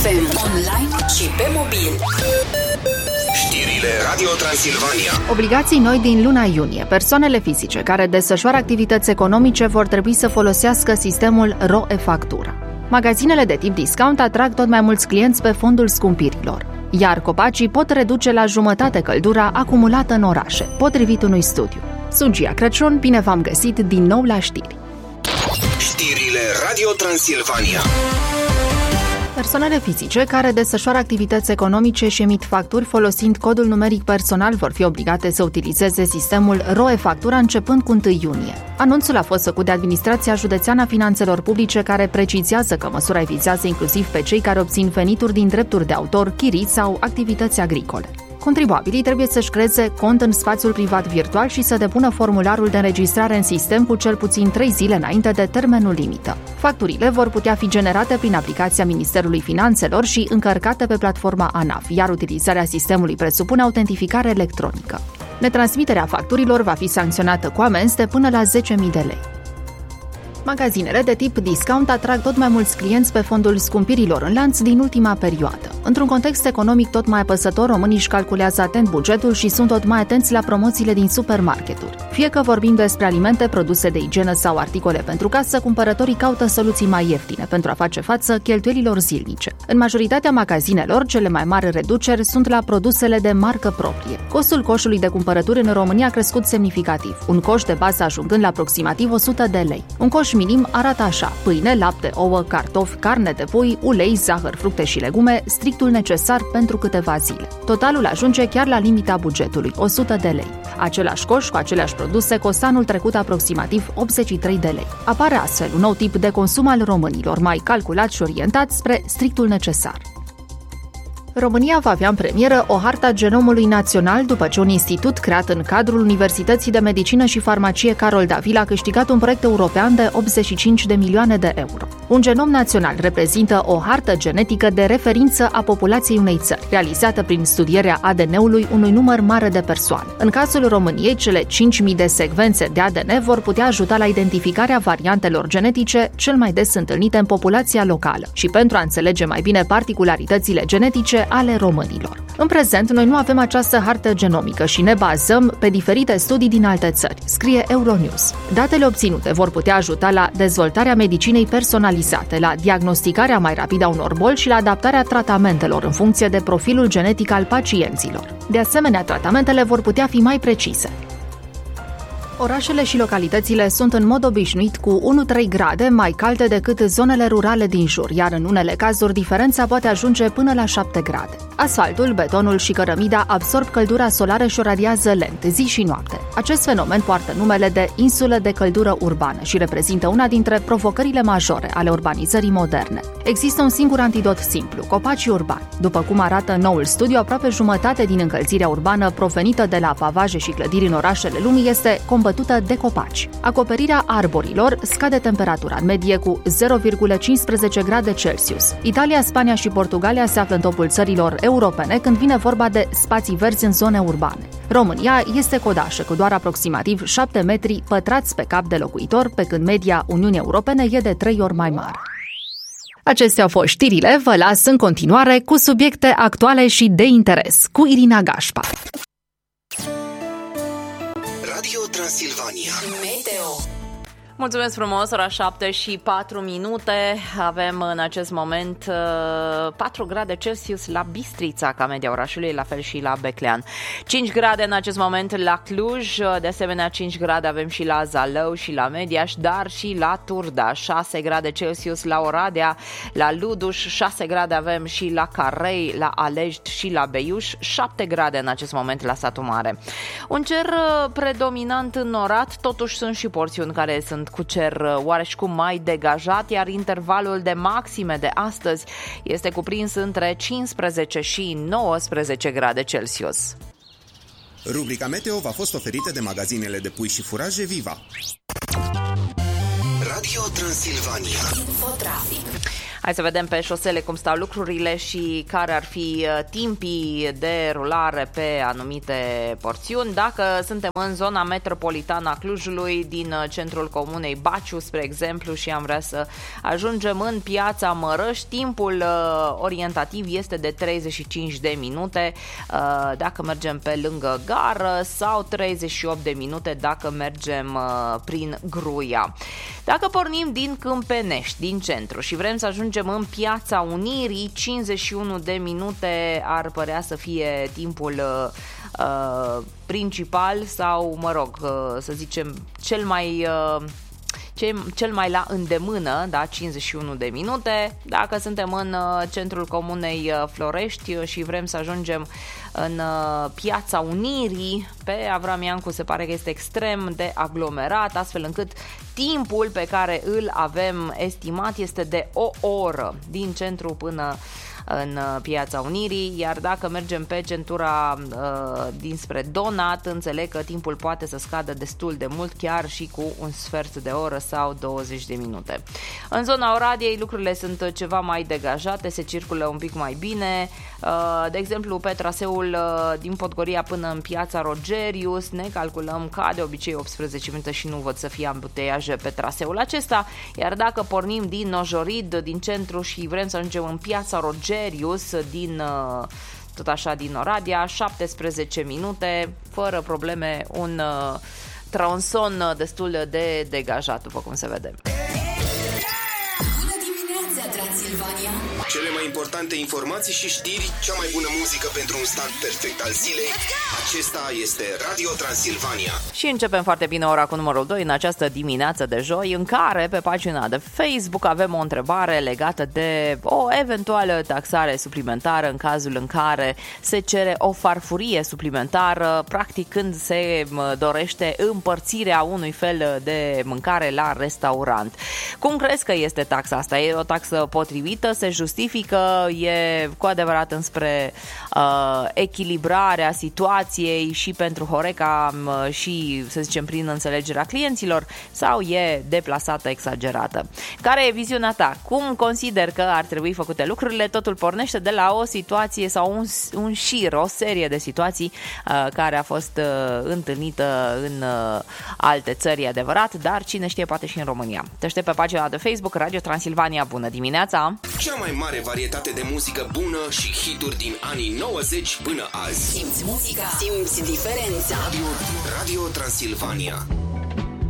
FM, online și pe mobil. Știrile Radio Transilvania. Obligații noi din luna iunie. Persoanele fizice care desfășoară activități economice vor trebui să folosească sistemul RO-e-factură. Magazinele de tip discount atrag tot mai mulți clienți pe fondul scumpirilor, iar copacii pot reduce la jumătate căldura acumulată în orașe, potrivit unui studiu. Sunt Gia Crăciun, bine v-am găsit din nou la știri. Știrile Radio Transilvania. Persoanele fizice care desfășoară activități economice și emit facturi folosind codul numeric personal vor fi obligate să utilizeze sistemul RO-e-factura începând cu 1 iunie. Anunțul a fost făcut de Administrația Județeană a Finanțelor Publice, care precizează că măsura vizează inclusiv pe cei care obțin venituri din drepturi de autor, chirii sau activități agricole. Contribuabilii trebuie să-și creeze cont în spațiul privat virtual și să depună formularul de înregistrare în sistem cu cel puțin 3 zile înainte de termenul limită. Facturile vor putea fi generate prin aplicația Ministerului Finanțelor și încărcate pe platforma ANAF, iar utilizarea sistemului presupune autentificare electronică. Netransmiterea facturilor va fi sancționată cu amenzi de până la 10.000 de lei. Magazinele de tip discount atrag tot mai mulți clienți pe fondul scumpirilor în lanț din ultima perioadă. Într-un context economic tot mai apăsător, românii își calculează atent bugetul și sunt tot mai atenți la promoțiile din supermarketuri. Fie că vorbim despre alimente, produse de igienă sau articole pentru casă, cumpărătorii caută soluții mai ieftine pentru a face față cheltuielilor zilnice. În majoritatea magazinelor, cele mai mari reduceri sunt la produsele de marcă proprie. Costul coșului de cumpărături în România a crescut semnificativ, un coș de bază ajungând la aproximativ 100 de lei. Un coș minim arată așa: pâine, lapte, ouă, cartofi, carne de pui, ulei, zahăr, fructe și legume, strictul necesar pentru câteva zile. Totalul ajunge chiar la limita bugetului, 100 de lei. Același coș cu aceleași produse costă anul trecut aproximativ 83 de lei. Apare astfel un nou tip de consum al românilor, mai calculat și orientat spre strictul necesar. România va avea în premieră o hartă a genomului național după ce un institut creat în cadrul Universității de Medicină și Farmacie Carol Davila a câștigat un proiect european de 85 de milioane de euro. Un genom național reprezintă o hartă genetică de referință a populației unei țări, realizată prin studierea ADN-ului unui număr mare de persoane. În cazul României, cele 5.000 de secvențe de ADN vor putea ajuta la identificarea variantelor genetice cel mai des întâlnite în populația locală și pentru a înțelege mai bine particularitățile genetice ale românilor. În prezent, noi nu avem această hartă genomică și ne bazăm pe diferite studii din alte țări, scrie Euronews. Datele obținute vor putea ajuta la dezvoltarea medicinei personalizate, la diagnosticarea mai rapidă a unor boli și la adaptarea tratamentelor în funcție de profilul genetic al pacienților. De asemenea, tratamentele vor putea fi mai precise. Orașele și localitățile sunt în mod obișnuit cu 1-3 grade mai calde decât zonele rurale din jur, iar în unele cazuri diferența poate ajunge până la 7 grade. Asfaltul, betonul și cărămida absorb căldura solară și o radiază lent, zi și noapte. Acest fenomen poartă numele de insulă de căldură urbană și reprezintă una dintre provocările majore ale urbanizării moderne. Există un singur antidot simplu: copacii urbani. După cum arată noul studiu, aproape jumătate din încălzirea urbană provenită de la pavaje și clădiri în orașele lumii este combătută de copaci. Acoperirea arborilor scade temperatura în medie cu 0,15 grade Celsius. Italia, Spania și Portugalia se află în topul țărilor europene când vine vorba de spații verzi în zone urbane. România este codașă cu doar aproximativ 7 metri pătrați pe cap de locuitor, pe când media Uniunii Europene e de 3 ori mai mare. Acestea au fost știrile, vă las în continuare cu subiecte actuale și de interes, cu Irina Gașpa. Radio Transilvania. Meteo. Mulțumesc frumos, ora 7:04. Avem în acest moment 4 grade Celsius la Bistrița, ca media orașului, la fel și la Beclean. 5 grade în acest moment la Cluj, de asemenea 5 grade avem și la Zalău și la Mediaș, dar și la Turda. 6 grade Celsius la Oradea, la Luduș, 6 grade avem și la Carei, la Alești și la Beiuș, 7 grade în acest moment la Satu Mare. Un cer predominant înnorat, totuși sunt și porțiuni care sunt cu cer oareșcum mai degajat, iar intervalul de maxime de astăzi este cuprins între 15 și 19 grade Celsius. Rubrica Meteo v-a fost oferită de magazinele de pui și furaje Viva. Radio Transilvania. Infotrafic. Hai să vedem pe șosele cum stau lucrurile și care ar fi timpii de rulare pe anumite porțiuni. Dacă suntem în zona metropolitană a Clujului, din centrul comunei Baciu, spre exemplu, și am vrea să ajungem în Piața Mărăș, timpul orientativ este de 35 de minute dacă mergem pe lângă gară sau 38 de minute dacă mergem prin Gruia. Dacă pornim din Câmpenești, din centru, și vrem să ajungem în Piața Unirii, 51 de minute ar părea să fie timpul principal sau, să zicem, cel mai la îndemână, da, 51 de minute. Dacă suntem în centrul comunei Florești și vrem să ajungem în Piața Unirii, pe Avram Iancu se pare că este extrem de aglomerat, astfel încât timpul pe care îl avem estimat este de o oră din centru până în Piața Unirii, iar dacă mergem pe centura dinspre Donat, înțeleg că timpul poate să scadă destul de mult, chiar și cu un sfert de oră sau 20 de minute. În zona Oradiei lucrurile sunt ceva mai degajate, se circulă un pic mai bine, de exemplu pe traseul din Podgoria până în Piața Rogerius ne calculăm ca de obicei 18 minute și nu văd să fie ambuteiaje pe traseul acesta, iar dacă pornim din Nojorid, din centru, și vrem să ajungem în Piața Rogerius, tot așa din Oradea, 17 minute, fără probleme, un tronson destul de degajat, după cum se vede. Bună dimineața, Transilvania! Cele mai importante informații și știri, cea mai bună muzică pentru un start perfect al zilei. Acesta este Radio Transilvania. Și începem foarte bine ora cu numărul 2 în această dimineață de joi, în care pe pagina de Facebook avem o întrebare legată de o eventuală taxare suplimentară în cazul în care se cere o farfurie suplimentară, practic când se dorește împărțirea unui fel de mâncare la restaurant. Cum crezi că este taxa asta? E o taxă potrivită? Se justifică? E cu adevărat înspre echilibrarea situației și pentru Horeca și, să zicem, prin înțelegerea clienților, sau e deplasată, exagerată? Care e viziunea ta? Cum consider că ar trebui făcute lucrurile? Totul pornește de la o situație sau un șir, o serie de situații care a fost întâlnită în alte țări, adevărat, dar cine știe, poate și în România. Te aștept pe pagina de Facebook Radio Transilvania. Bună dimineața! Cea mai mare varietate de muzică bună și hituri din anii 90 până azi. Simți muzica, simți diferența. Radio Transilvania.